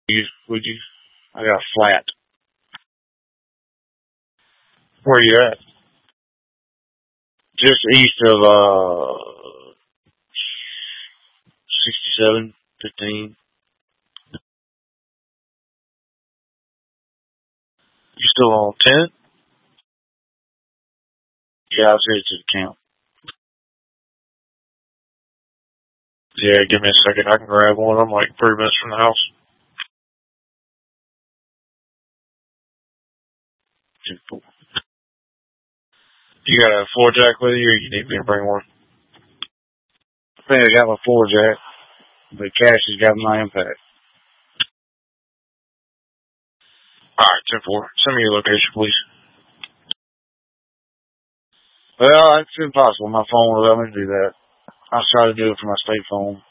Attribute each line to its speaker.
Speaker 1: Would you? I got a flat. Where you at? Just east of 6715. You still on 10? Yeah, I'll send it to the count. Yeah, give me a second. I can grab one. I'm like 3 minutes from the house. 2-4. You got a 4-jack with you, or you need me to bring one? I think I got my 4-jack, but Cash has got my impact. Alright, 10-4. Send me your location, please. Well, it's impossible. My phone will let me do that. I was trying to do it for my state phone.